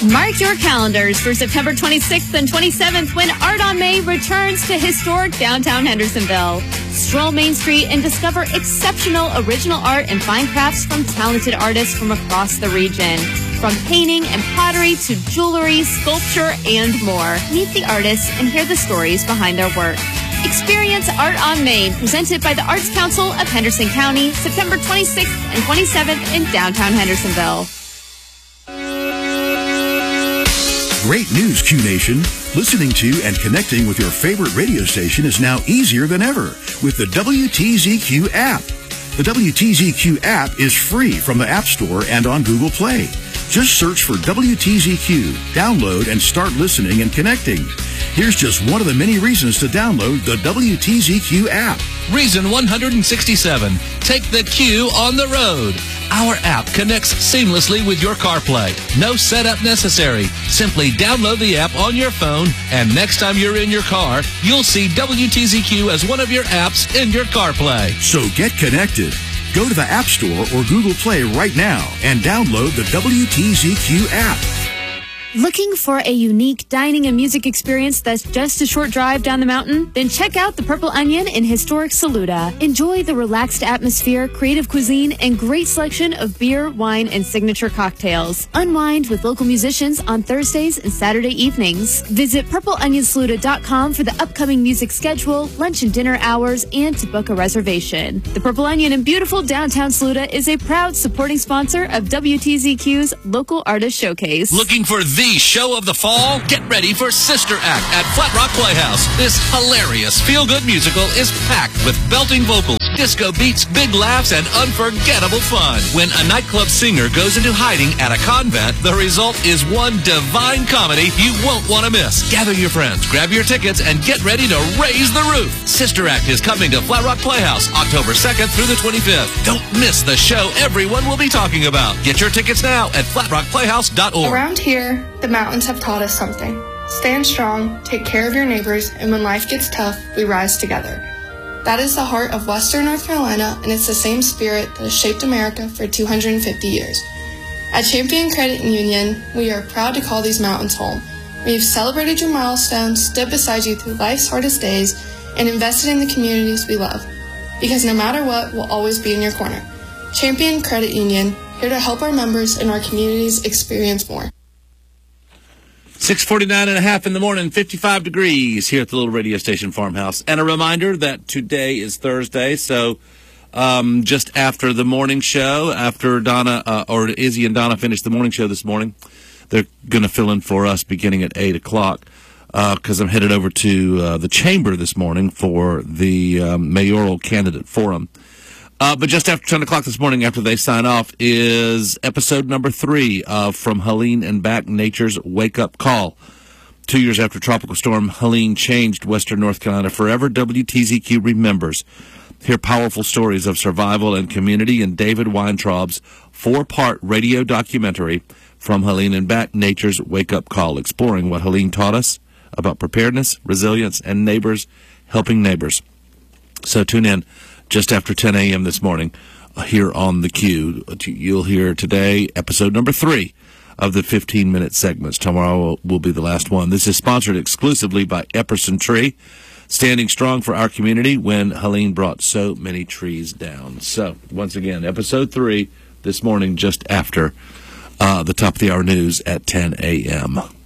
Mark your calendars for September 26th and 27th when Art on May returns to historic downtown Hendersonville. Stroll Main Street and discover exceptional original art and fine crafts from talented artists from across the region. From painting and pottery to jewelry, sculpture, and more. Meet the artists and hear the stories behind their work. Experience Art on Main, presented by the Arts Council of Henderson County, September 26th and 27th in downtown Hendersonville. Great news, Q Nation. Listening to and connecting with your favorite radio station is now easier than ever with the WTZQ app. The WTZQ app is free from the App Store and on Google Play. Just search for WTZQ, download, and start listening and connecting. Here's just one of the many reasons to download the WTZQ app. Reason 167. Take the Q on the road. Our app connects seamlessly with your CarPlay. No setup necessary. Simply download the app on your phone, and next time you're in your car, you'll see WTZQ as one of your apps in your CarPlay. So get connected. Go to the App Store or Google Play right now and download the WTZQ app. Looking for a unique dining and music experience that's just a short drive down the mountain? Then check out the Purple Onion in historic Saluda. Enjoy the relaxed atmosphere, creative cuisine, and great selection of beer, wine, and signature cocktails. Unwind with local musicians on Thursdays and Saturday evenings. Visit purpleonionsaluda.com for the upcoming music schedule, lunch and dinner hours, and to book a reservation. The Purple Onion in beautiful downtown Saluda is a proud supporting sponsor of WTZQ's Local Artist Showcase. Looking for the show of the fall? Get ready for Sister Act at Flat Rock Playhouse. This hilarious feel-good musical is packed with belting vocals, disco beats, big laughs, and unforgettable fun. When a nightclub singer goes into hiding at a convent, the result is one divine comedy you won't want to miss. Gather your friends, grab your tickets, and get ready to raise the roof. Sister Act is coming to Flat Rock Playhouse October 2nd through the 25th. Don't miss the show everyone will be talking about. Get your tickets now at flatrockplayhouse.org. Around here, the mountains have taught us something. Stand strong, take care of your neighbors, and when life gets tough, we rise together. That is the heart of Western North Carolina, and it's the same spirit that has shaped America for 250 years. At Champion Credit Union, we are proud to call these mountains home. We've celebrated your milestones, stood beside you through life's hardest days, and invested in the communities we love. Because no matter what, we'll always be in your corner. Champion Credit Union, here to help our members and our communities experience more. 6:49 and a half in the morning, 55 degrees here at the little radio station Farmhouse. And a reminder that today is Thursday, so just after the morning show, after Donna, or Izzy and Donna finished the morning show this morning, they're going to fill in for us beginning at 8 o'clock because I'm headed over to the chamber this morning for the mayoral candidate forum. But just after 10 o'clock this morning, after they sign off, is episode number 3 of From Helene and Back, Nature's Wake-Up Call. 2 years after Tropical Storm Helene changed Western North Carolina forever, WTZQ remembers. Hear powerful stories of survival and community in David Weintraub's 4-part radio documentary, From Helene and Back, Nature's Wake-Up Call, exploring what Helene taught us about preparedness, resilience, and neighbors helping neighbors. So tune in just after 10 a.m. this morning here on the Q. You'll hear today episode number 3 of the 15-minute segments. Tomorrow will be the last one. This is sponsored exclusively by Epperson Tree, standing strong for our community when Helene brought so many trees down. So, once again, episode 3 this morning just after the top of the hour news at 10 a.m.